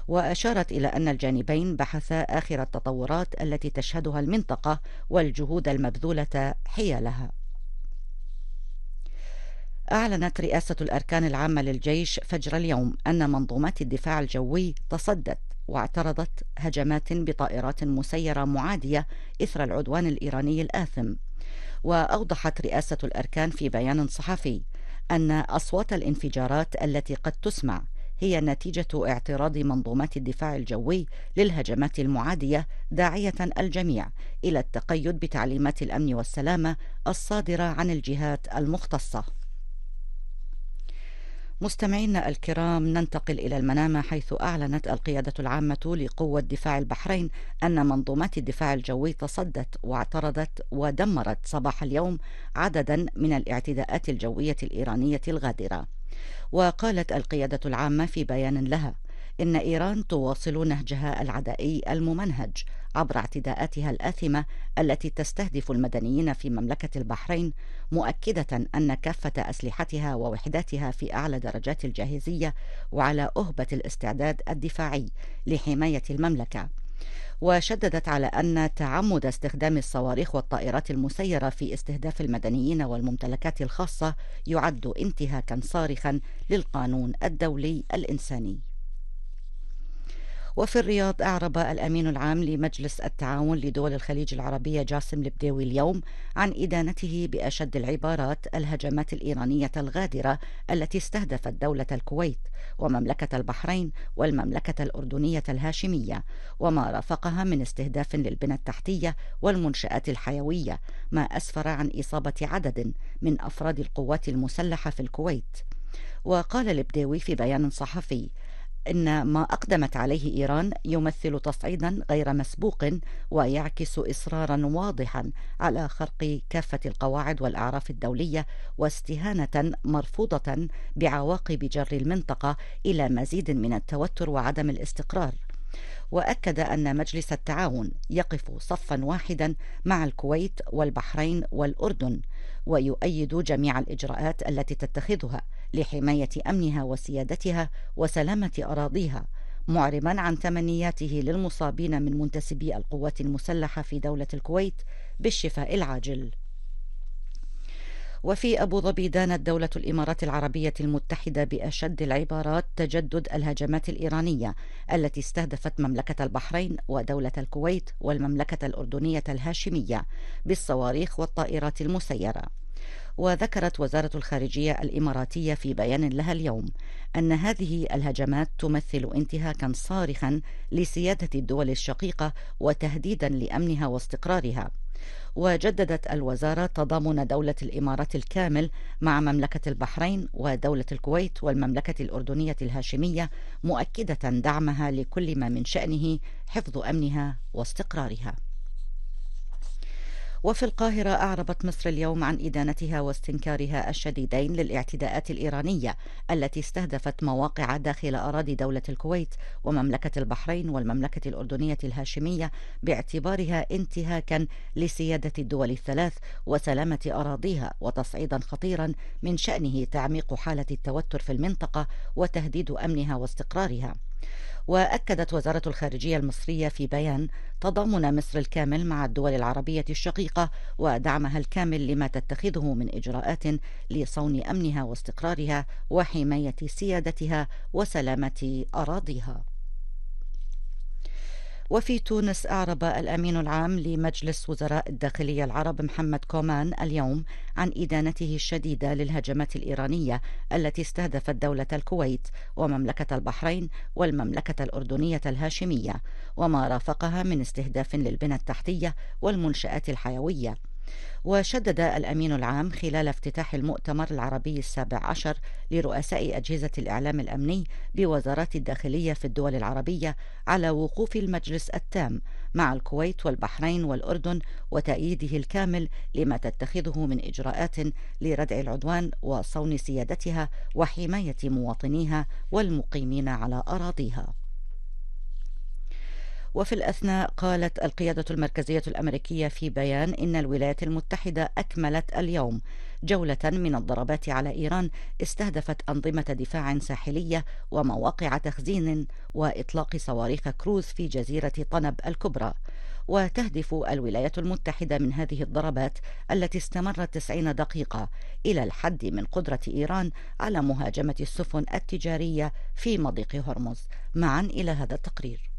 وأشارت إلى أن الجانبين بحثا آخر التطورات التي تشهدها المنطقة والجهود المبذولة حيالها. أعلنت رئاسة الأركان العامة للجيش فجر اليوم أن منظومات الدفاع الجوي تصدت واعترضت هجمات بطائرات مسيرة معادية إثر العدوان الإيراني الآثم. وأوضحت رئاسة الأركان في بيان صحفي أن أصوات الانفجارات التي قد تسمع هي نتيجة اعتراض منظومات الدفاع الجوي للهجمات المعادية، داعية الجميع إلى التقيد بتعليمات الأمن والسلامة الصادرة عن الجهات المختصة. مستمعينا الكرام، ننتقل إلى المنامة، حيث أعلنت القيادة العامة لقوة دفاع البحرين أن منظومات الدفاع الجوي تصدت واعترضت ودمرت صباح اليوم عددا من الاعتداءات الجوية الإيرانية الغادرة. وقالت القيادة العامة في بيان لها إن إيران تواصل نهجها العدائي الممنهج عبر اعتداءاتها الآثمة التي تستهدف المدنيين في مملكة البحرين، مؤكدة أن كافة أسلحتها ووحداتها في أعلى درجات الجاهزية وعلى أهبة الاستعداد الدفاعي لحماية المملكة. وشددت على أن تعمد استخدام الصواريخ والطائرات المسيرة في استهداف المدنيين والممتلكات الخاصة يعد انتهاكا صارخا للقانون الدولي الإنساني. وفي الرياض، أعرب الأمين العام لمجلس التعاون لدول الخليج العربية جاسم البديوي اليوم عن إدانته بأشد العبارات الهجمات الإيرانية الغادرة التي استهدفت دولة الكويت ومملكة البحرين والمملكة الأردنية الهاشمية وما رافقها من استهداف للبنى التحتية والمنشآت الحيوية، ما أسفر عن إصابة عدد من أفراد القوات المسلحة في الكويت. وقال البديوي في بيان صحفي إن ما أقدمت عليه إيران يمثل تصعيدا غير مسبوق ويعكس إصرارا واضحا على خرق كافة القواعد والأعراف الدولية واستهانة مرفوضة بعواقب جر المنطقة إلى مزيد من التوتر وعدم الاستقرار. وأكد أن مجلس التعاون يقف صفا واحدا مع الكويت والبحرين والأردن، ويؤيد جميع الإجراءات التي تتخذها لحماية أمنها وسيادتها وسلامة أراضيها، معربا عن تمنياته للمصابين من منتسبي القوات المسلحة في دولة الكويت بالشفاء العاجل. وفي أبو ظبي، دانت دولة الإمارات العربية المتحدة بأشد العبارات تجدد الهجمات الإيرانية التي استهدفت مملكة البحرين ودولة الكويت والمملكة الأردنية الهاشمية بالصواريخ والطائرات المسيرة. وذكرت وزارة الخارجية الإماراتية في بيان لها اليوم أن هذه الهجمات تمثل انتهاكا صارخا لسيادة الدول الشقيقة وتهديدا لأمنها واستقرارها. وجددت الوزارة تضامن دولة الإمارات الكامل مع مملكة البحرين ودولة الكويت والمملكة الأردنية الهاشمية، مؤكدة دعمها لكل ما من شأنه حفظ أمنها واستقرارها. وفي القاهرة، أعربت مصر اليوم عن إدانتها واستنكارها الشديدين للاعتداءات الإيرانية التي استهدفت مواقع داخل أراضي دولة الكويت ومملكة البحرين والمملكة الأردنية الهاشمية باعتبارها انتهاكا لسيادة الدول الثلاث وسلامة أراضيها وتصعيدا خطيرا من شأنه تعميق حالة التوتر في المنطقة وتهديد أمنها واستقرارها. وأكدت وزارة الخارجية المصرية في بيان تضامن مصر الكامل مع الدول العربية الشقيقة ودعمها الكامل لما تتخذه من إجراءات لصون أمنها واستقرارها وحماية سيادتها وسلامة أراضيها. وفي تونس، أعرب الأمين العام لمجلس وزراء الداخلية العرب محمد كومان اليوم عن إدانته الشديدة للهجمات الإيرانية التي استهدفت دولة الكويت ومملكة البحرين والمملكة الأردنية الهاشمية وما رافقها من استهداف للبنى التحتية والمنشآت الحيوية. وشدد الأمين العام خلال افتتاح المؤتمر العربي السابع عشر لرؤساء أجهزة الإعلام الأمني بوزارات الداخلية في الدول العربية على وقوف المجلس التام مع الكويت والبحرين والأردن وتأييده الكامل لما تتخذه من إجراءات لردع العدوان وصون سيادتها وحماية مواطنيها والمقيمين على أراضيها. وفي الأثناء قالت القيادة المركزية الأمريكية في بيان إن الولايات المتحدة أكملت اليوم جولة من الضربات على إيران استهدفت أنظمة دفاع ساحلية ومواقع تخزين وإطلاق صواريخ كروز في جزيرة طنب الكبرى. وتهدف الولايات المتحدة من هذه الضربات التي استمرت 90 دقيقة إلى الحد من قدرة إيران على مهاجمة السفن التجارية في مضيق هرمز. معا إلى هذا التقرير.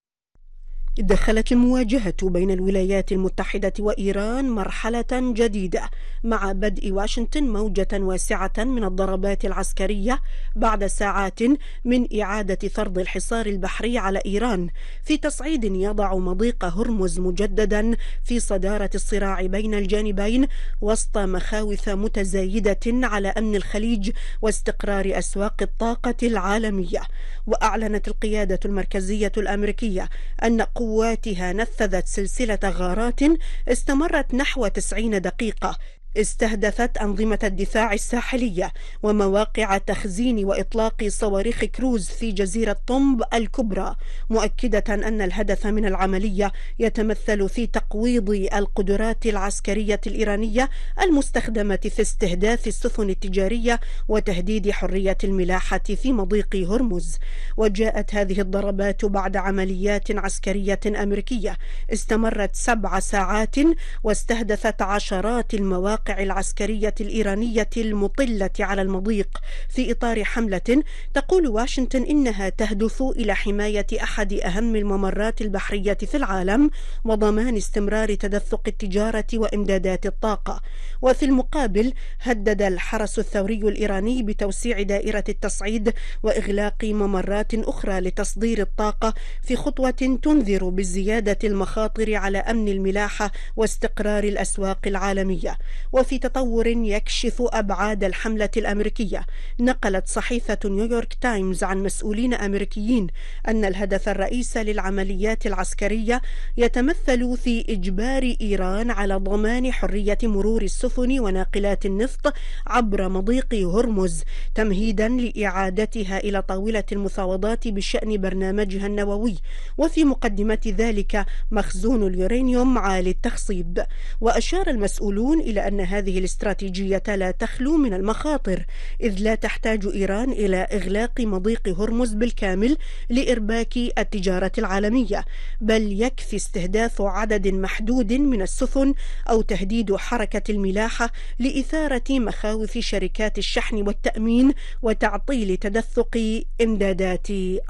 دخلت المواجهة بين الولايات المتحدة وإيران مرحلة جديدة مع بدء واشنطن موجة واسعة من الضربات العسكرية بعد ساعات من إعادة فرض الحصار البحري على إيران في تصعيد يضع مضيق هرمز مجددا في صدارة الصراع بين الجانبين وسط مخاوف متزايدة على أمن الخليج واستقرار أسواق الطاقة العالمية. وأعلنت القيادة المركزية الأمريكية أن قواتها نفذت سلسلة غارات استمرت نحو 90 دقيقة استهدفت أنظمة الدفاع الساحلية ومواقع تخزين وإطلاق صواريخ كروز في جزيرة طنب الكبرى، مؤكدة أن الهدف من العملية يتمثل في تقويض القدرات العسكرية الإيرانية المستخدمة في استهداف السفن التجارية وتهديد حرية الملاحة في مضيق هرمز. وجاءت هذه الضربات بعد عمليات عسكرية أمريكية استمرت 7 ساعات واستهدفت عشرات المواقع العسكرية الإيرانية المطلة على المضيق في إطار حملة تقول واشنطن إنها تهدف إلى حماية أحد أهم الممرات البحرية في العالم وضمان استمرار تدفق التجارة وإمدادات الطاقة. وفي المقابل هدد الحرس الثوري الإيراني بتوسيع دائرة التصعيد وإغلاق ممرات أخرى لتصدير الطاقة في خطوة تنذر بزيادة المخاطر على أمن الملاحة واستقرار الأسواق العالمية. وفي تطور يكشف أبعاد الحملة الأمريكية، نقلت صحيفة نيويورك تايمز عن مسؤولين أمريكيين أن الهدف الرئيسي للعمليات العسكرية يتمثل في إجبار إيران على ضمان حرية مرور السفن وناقلات النفط عبر مضيق هرمز تمهيدا لإعادتها إلى طاولة المفاوضات بشأن برنامجها النووي، وفي مقدمة ذلك مخزون اليورانيوم عالي التخصيب. وأشار المسؤولون إلى أن هذه الاستراتيجية لا تخلو من المخاطر، إذ لا تحتاج إيران إلى إغلاق مضيق هرمز بالكامل لإرباك التجارة العالمية، بل يكفي استهداف عدد محدود من السفن أو تهديد حركة الملاحة لإثارة مخاوف شركات الشحن والتأمين وتعطيل تدفق إمدادات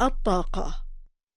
الطاقة.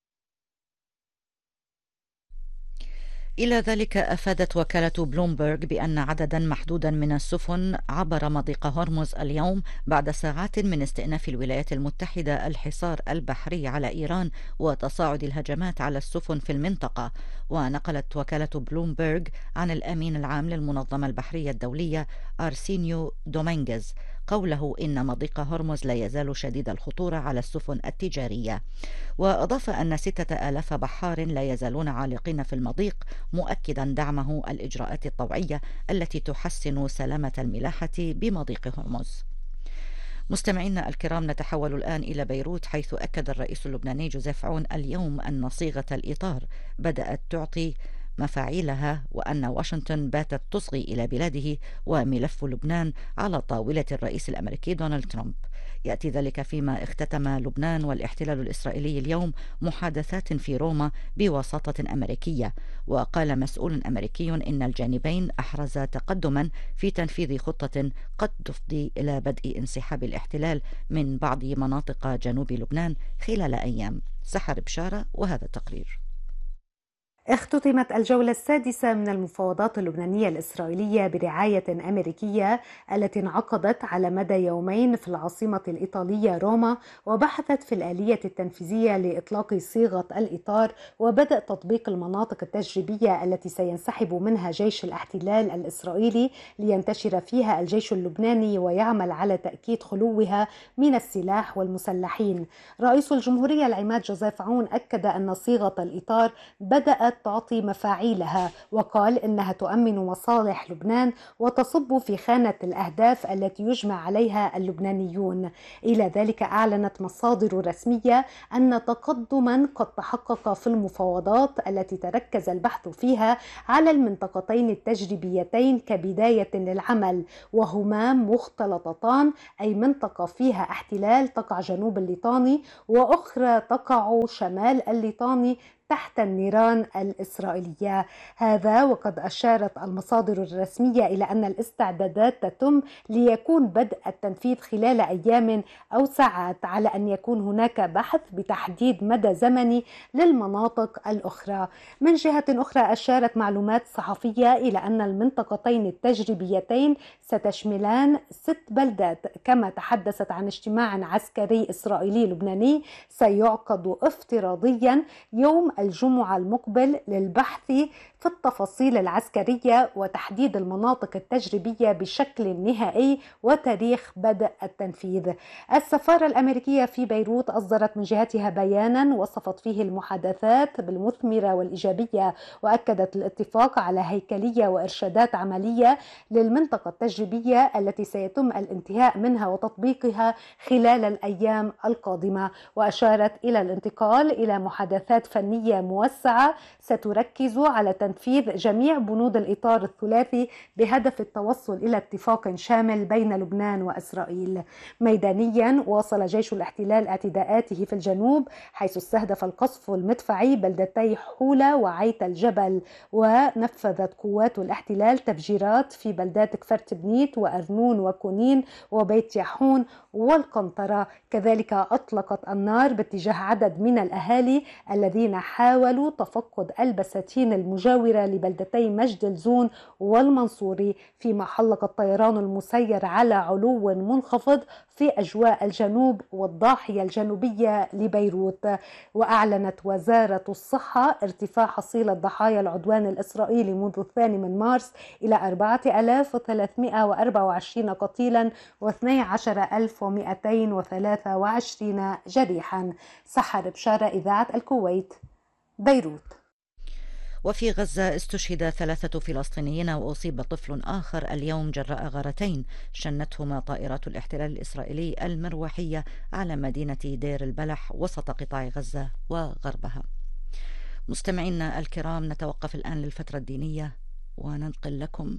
إلى ذلك أفادت وكالة بلومبرغ بأن عددا محدودا من السفن عبر مضيق هرمز اليوم بعد ساعات من استئناف الولايات المتحدة الحصار البحري على إيران وتصاعد الهجمات على السفن في المنطقة. ونقلت وكالة بلومبرغ عن الأمين العام للمنظمة البحرية الدولية أرسينيو دومينغيز قوله إن مضيق هرمز لا يزال شديد الخطورة على السفن التجارية. وأضاف أن 6000 بحار لا يزالون عالقين في المضيق، مؤكدا دعمه الإجراءات الطوعية التي تحسن سلامة الملاحة بمضيق هرمز. مستمعينا الكرام، نتحول الآن إلى بيروت، حيث أكد الرئيس اللبناني جوزيف عون اليوم أن صيغة الإطار بدأت تعطي مفاعيلها وأن واشنطن باتت تصغي إلى بلاده وملف لبنان على طاولة الرئيس الأمريكي دونالد ترامب. يأتي ذلك فيما اختتم لبنان والاحتلال الإسرائيلي اليوم محادثات في روما بوساطة أمريكية. وقال مسؤول أمريكي إن الجانبين أحرزا تقدما في تنفيذ خطة قد تفضي إلى بدء انسحاب الاحتلال من بعض مناطق جنوب لبنان خلال أيام. سحر بشارة وهذا التقرير. اختتمت الجولة السادسة من المفاوضات اللبنانية الإسرائيلية برعاية أمريكية التي انعقدت على مدى يومين في العاصمة الإيطالية روما، وبحثت في الآلية التنفيذية لإطلاق صيغة الإطار وبدء تطبيق المناطق التجريبية التي سينسحب منها جيش الاحتلال الإسرائيلي لينتشر فيها الجيش اللبناني ويعمل على تأكيد خلوها من السلاح والمسلحين. رئيس الجمهورية العماد جوزيف عون أكد أن صيغة الإطار بدأت العمليات تعطي مفاعيلها، وقال إنها تؤمن مصالح لبنان وتصب في خانة الأهداف التي يجمع عليها اللبنانيون. إلى ذلك أعلنت مصادر رسمية أن تقدما قد تحقق في المفاوضات التي تركز البحث فيها على المنطقتين التجريبيتين كبداية للعمل، وهما مختلطتان، أي منطقة فيها احتلال تقع جنوب الليطاني وأخرى تقع شمال الليطاني تحت النيران الإسرائيلية. هذا وقد أشارت المصادر الرسمية إلى أن الاستعدادات تتم ليكون بدء التنفيذ خلال أيام أو ساعات، على أن يكون هناك بحث بتحديد مدى زمني للمناطق الأخرى. من جهة أخرى أشارت معلومات صحفية إلى أن المنطقتين التجريبيتين ستشملان 6 بلدات، كما تحدثت عن اجتماع عسكري إسرائيلي لبناني سيعقد افتراضيا يوم الجمعة المقبل للبحث في التفاصيل العسكرية وتحديد المناطق التجريبية بشكل نهائي وتاريخ بدء التنفيذ. السفارة الأمريكية في بيروت أصدرت من جهتها بيانا وصفت فيه المحادثات بالمثمرة والإيجابية، وأكدت الاتفاق على هيكلية وإرشادات عملية للمنطقة التجريبية التي سيتم الانتهاء منها وتطبيقها خلال الأيام القادمة. وأشارت إلى الانتقال إلى محادثات فنية موسعة ستركز على تنفيذ جميع بنود الإطار الثلاثي بهدف التوصل إلى اتفاق شامل بين لبنان وإسرائيل. ميدانيا واصل جيش الاحتلال اعتداءاته في الجنوب، حيث استهدف القصف المدفعي بلدتي حولة وعيت الجبل، ونفذت قوات الاحتلال تفجيرات في بلدات كفرت بنيت وأرنون وكونين وبيت يحون والقنطرة. كذلك أطلقت النار باتجاه عدد من الأهالي الذين حاولوا تفقد البساتين المجاورة لبلدتي مجد الزون والمنصوري، فيما حلق الطيران المسير على علو منخفض في أجواء الجنوب والضاحية الجنوبية لبيروت. وأعلنت وزارة الصحة ارتفاع حصيلة ضحايا العدوان الإسرائيلي منذ 2 مارس إلى 4324 قتيلا و12223 جريحا. سحر بشارة، إذاعة الكويت، بيروت. وفي غزة استشهد 3 فلسطينيين وأصيب طفل آخر اليوم جراء غارتين شنتهما طائرات الاحتلال الإسرائيلي المروحية على مدينة دير البلح وسط قطاع غزة وغربها. مستمعينا الكرام، نتوقف الآن للفترة الدينية وننقل لكم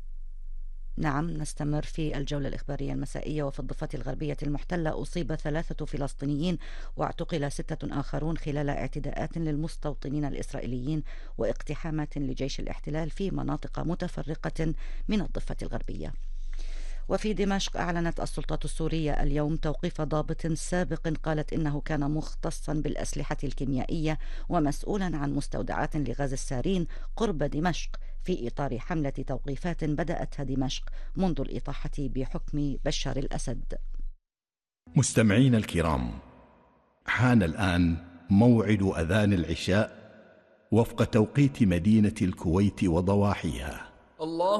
نستمر في الجولة الإخبارية المسائية. وفي الضفة الغربية المحتلة أصيب 3 فلسطينيين واعتقل 6 آخرون خلال اعتداءات للمستوطنين الإسرائيليين واقتحامات لجيش الاحتلال في مناطق متفرقة من الضفة الغربية. وفي دمشق أعلنت السلطات السورية اليوم توقيف ضابط سابق قالت إنه كان مختصا بالأسلحة الكيميائية ومسؤولا عن مستودعات لغاز السارين قرب دمشق، في إطار حملة توقيفات بدأتها دمشق منذ الإطاحة بحكم بشار الأسد. مستمعين الكرام، حان الآن موعد أذان العشاء وفق توقيت مدينة الكويت وضواحيها. الله